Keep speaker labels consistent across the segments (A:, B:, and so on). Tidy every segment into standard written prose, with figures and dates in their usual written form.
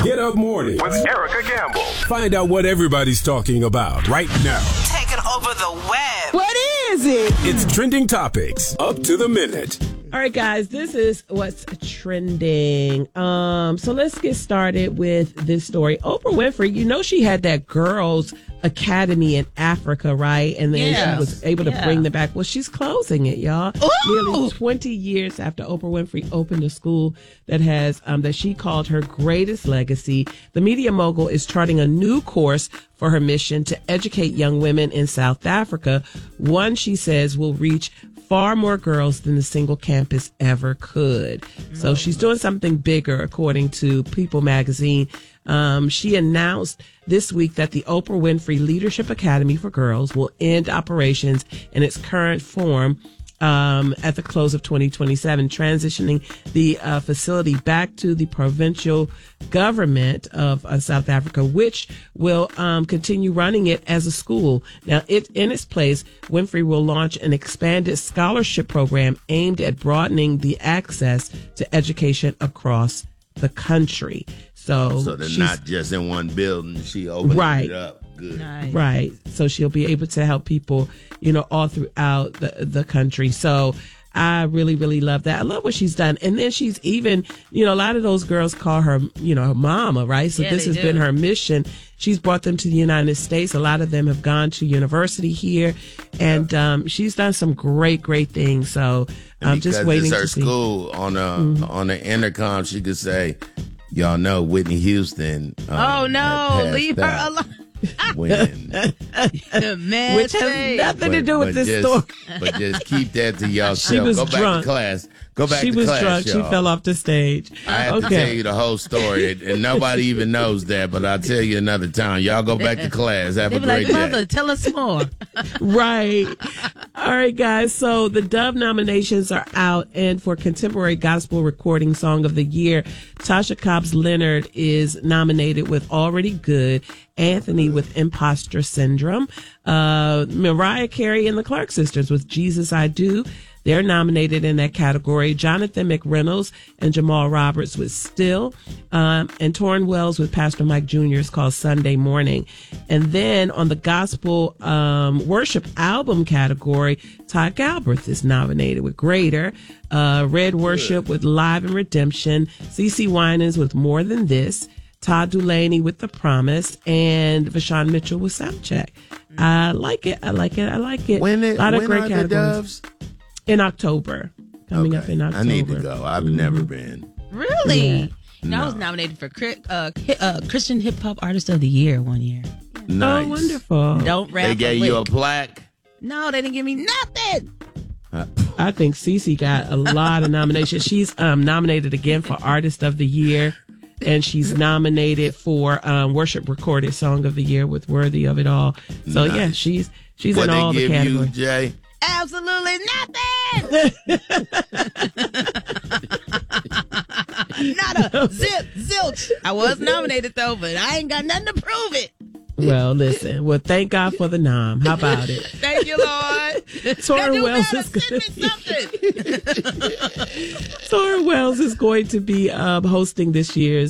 A: Get Up Morning
B: with Erica Gamble.
A: Find out what everybody's talking about right now.
C: Taking over the web.
D: What is it?
A: It's Trending Topics, up to the minute.
D: All right, guys, this is what's trending. So let's get started with this story. Oprah Winfrey, you know she had that girls' academy in Africa, right? And then she was able to bring them back. Well, she's closing it, y'all. Ooh! Nearly 20 years after Oprah Winfrey opened a school that has that she called her greatest legacy, the media mogul is charting a new course for her mission to educate young women in South Africa. One, she says, will reach far more girls than the single campus ever could. So she's doing something bigger, according to People magazine. She announced this week that the Oprah Winfrey Leadership Academy for Girls will end operations in its current form at the close of 2027, transitioning the facility back to the provincial government of South Africa, which will continue running it as a school. Now, in its place, Winfrey will launch an expanded scholarship program aimed at broadening the access to education across the country. So
E: they're not just in one building. She opened it up. Good.
D: Nice. Right. So she'll be able to help people, all throughout the country. So I really, really love that. I love what she's done. And then she's even, a lot of those girls call her, her mama, right? So this has been her mission. She's brought them to the United States. A lot of them have gone to university here. And she's done some great, great things. So I'm just waiting to see.
E: Because it's her school on the intercom, she could say, y'all know Whitney Houston.
F: Leave her alone.
E: Which
D: has nothing to do with this story.
E: But just keep that to yourself.
D: She was
E: drunk.
D: Back
E: to class. Go back
D: she
E: to
D: was
E: class.
D: Drunk.
E: Y'all.
D: She fell off the stage.
E: I have to tell you the whole story, and nobody even knows that. But I'll tell you another time. Y'all go back to class. Have a great day.
F: Mother, tell us more.
D: Right. All right, guys. So the Dove nominations are out, and for Contemporary Gospel Recording Song of the Year, Tasha Cobbs Leonard is nominated with Already Good, Anthony with Imposter Syndrome, Mariah Carey and the Clark Sisters with Jesus I Do. They're nominated in that category. Jonathan McReynolds and Jamal Roberts with Still, and Torrin Wells with Pastor Mike Jr. is called Sunday Morning. And then on the Gospel Worship Album category, Todd Galbraith is nominated with Greater, Red Worship with Live and Redemption, CeCe Winans with More Than This, Todd Dulaney with The Promise, and Vashawn Mitchell with Soundcheck. I like it.
E: When
D: a lot of great
E: are
D: categories.
E: The Doves?
D: In October. Coming up in October.
E: I need to go. I've never been.
F: Really?
D: Yeah.
F: No. I was nominated for Christian Hip Hop Artist of the Year one year.
E: Nice.
D: Oh, wonderful.
F: Don't rap.
E: They gave you a plaque?
F: No, they didn't give me nothing.
D: I think CeCe got a lot of nominations. She's nominated again for Artist of the Year. And she's nominated for Worship Recorded Song of the Year with Worthy of It All. So,
E: nice.
D: she's in all the categories.
E: What they give you, Jay?
F: Absolutely nothing. Not a zilch. I was nominated though, but I ain't got nothing to prove it.
D: Well, listen. Well, thank God for the nom. How about it?
F: Thank you, Lord.
D: Torrin Wells is Torrin Wells is going to be hosting this year's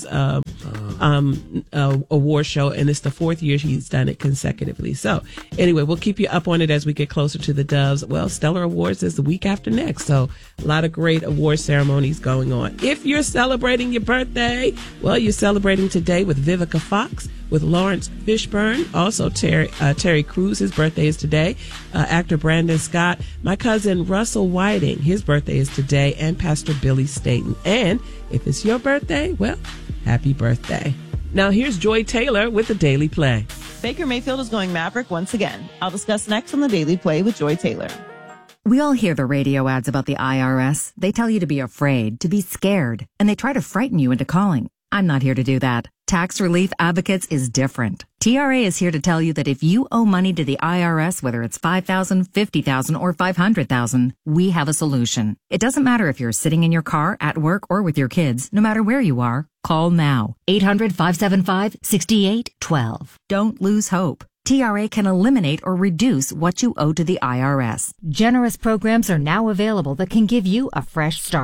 D: award show, and it's the fourth year he's done it consecutively. So, anyway, we'll keep you up on it as we get closer to the Doves. Well, Stellar Awards is the week after next, so a lot of great award ceremonies going on. If you're celebrating your birthday, well, you're celebrating today with Vivica Fox, with Lawrence Fishburne, also Terry Crews, his birthday is today, actor Brandon Scott, my cousin Russell Whiting, his birthday is today, and Pastor Billy Staten. And if it's your birthday, well, happy birthday. Now here's Joy Taylor with the Daily Play.
G: Baker Mayfield is going Maverick once again. I'll discuss next on the Daily Play with Joy Taylor.
H: We all hear the radio ads about the IRS. They tell you to be afraid, to be scared, and they try to frighten you into calling. I'm not here to do that. Tax Relief Advocates is different. TRA is here to tell you that if you owe money to the IRS, whether it's $5,000, $50,000, or $500,000, we have a solution. It doesn't matter if you're sitting in your car, at work, or with your kids. No matter where you are, call now. 800-575-6812. Don't lose hope. TRA can eliminate or reduce what you owe to the IRS.
I: Generous programs are now available that can give you a fresh start.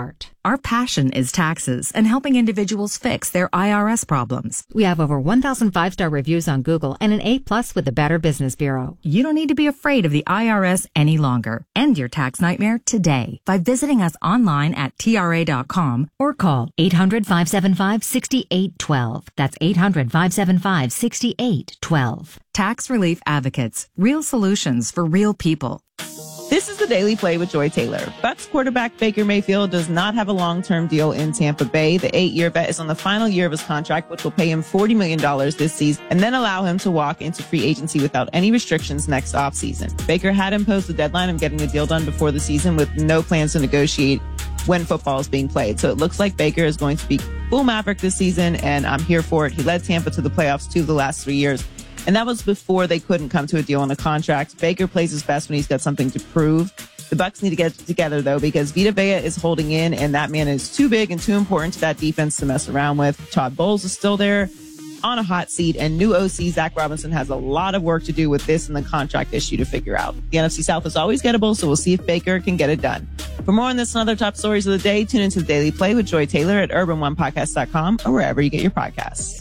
H: Our passion is taxes and helping individuals fix their IRS problems. We have over 1,000 5-star reviews on Google and an A+ with the Better Business Bureau. You don't need to be afraid of the IRS any longer. End your tax nightmare today by visiting us online at TRA.com or call 800-575-6812. That's 800-575-6812. Tax Relief Advocates. Real solutions for real people.
G: This is the Daily Play with Joy Taylor. Bucs quarterback Baker Mayfield does not have a long-term deal in Tampa Bay. The 8-year vet is on the final year of his contract, which will pay him $40 million this season and then allow him to walk into free agency without any restrictions next offseason. Baker had imposed the deadline of getting the deal done before the season with no plans to negotiate when football is being played. So it looks like Baker is going to be full Maverick this season, and I'm here for it. He led Tampa to the playoffs 2 of the last 3 years. And that was before they couldn't come to a deal on a contract. Baker plays his best when he's got something to prove. The Bucs need to get it together, though, because Vita Vea is holding in, and that man is too big and too important to that defense to mess around with. Todd Bowles is still there on a hot seat, and new OC Zach Robinson has a lot of work to do with this and the contract issue to figure out. The NFC South is always gettable, so we'll see if Baker can get it done. For more on this and other top stories of the day, tune into the Daily Play with Joy Taylor at urban1podcast.com or wherever you get your podcasts.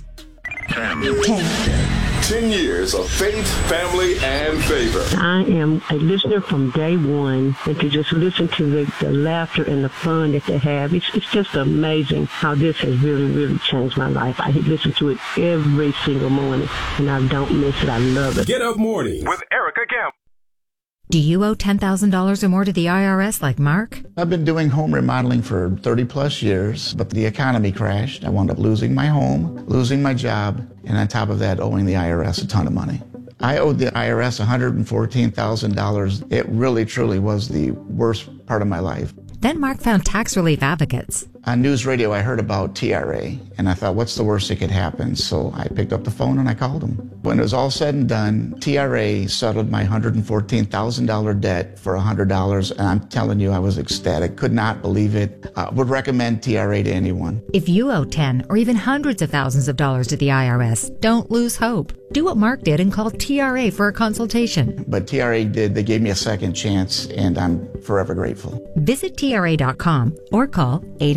A: 10 years of faith, family, and favor.
B: I am a listener from day one, and to just listen to the laughter and the fun that they have, it's just amazing how this has really, really changed my life. I listen to it every single morning, and I don't miss it. I love it.
A: Get Up Morning with Erica Kemp.
H: Do you owe $10,000 or more to the IRS like Mark?
I: I've been doing home remodeling for 30 plus years, but the economy crashed. I wound up losing my home, losing my job, and on top of that, owing the IRS a ton of money. I owed the IRS $114,000. It really, truly was the worst part of my life.
H: Then Mark found Tax Relief Advocates.
I: On news radio, I heard about TRA, and I thought, what's the worst that could happen? So I picked up the phone and I called them. When it was all said and done, TRA settled my $114,000 debt for $100, and I'm telling you, I was ecstatic. Could not believe it. Would recommend TRA to anyone.
H: If you owe 10 or even hundreds of thousands of dollars to the IRS, don't lose hope. Do what Mark did and call TRA for a consultation.
I: But TRA did. They gave me a second chance, and I'm forever grateful.
H: Visit TRA.com or call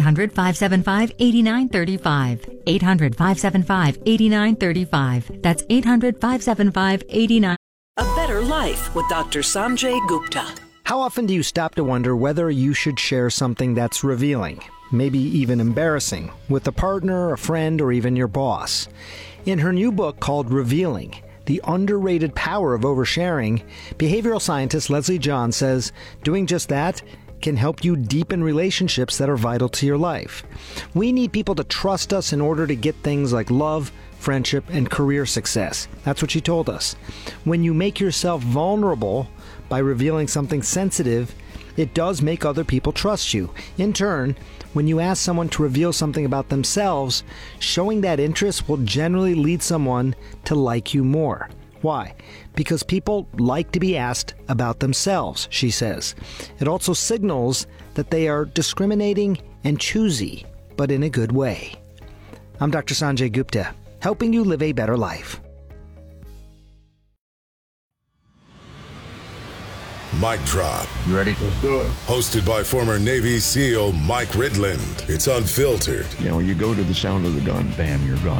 H: 800-575-8935. 800-575-8935. That's 800-575-8935.
J: A Better Life with Dr. Sanjay Gupta.
K: How often do you stop to wonder whether you should share something that's revealing, maybe even embarrassing, with a partner, a friend, or even your boss? In her new book called Revealing, The Underrated Power of Oversharing, behavioral scientist Leslie John says doing just that can help you deepen relationships that are vital to your life. We need people to trust us in order to get things like love, friendship, and career success. That's what she told us. When you make yourself vulnerable by revealing something sensitive, it does make other people trust you. In turn, when you ask someone to reveal something about themselves, showing that interest will generally lead someone to like you more. Why? Because people like to be asked about themselves, she says. It also signals that they are discriminating and choosy, but in a good way. I'm Dr. Sanjay Gupta, helping you live a better life.
A: Mic Drop.
L: You ready? Let's do it.
A: Hosted by former Navy SEAL Mike Ridland. It's unfiltered.
L: You know, you go to the sound of the gun, bam, you're gone.